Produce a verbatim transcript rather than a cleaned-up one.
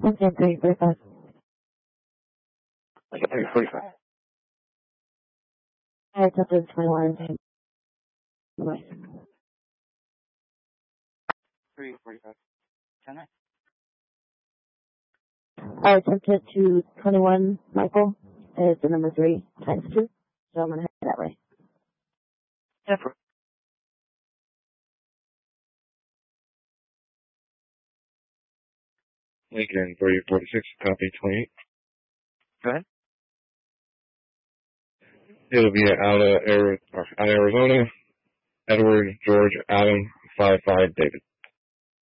Okay, three forty-five. Lincoln three forty-five. I attempted twenty-one. Bye. three forty-five. ten nine. I attempted to twenty-one, Michael. Is the number three times two. So I'm going to head that way. Yeah, Lincoln three forty-six, copy twenty-eight. Go ahead. It'll be out of Arizona, Edward George Adam five five David.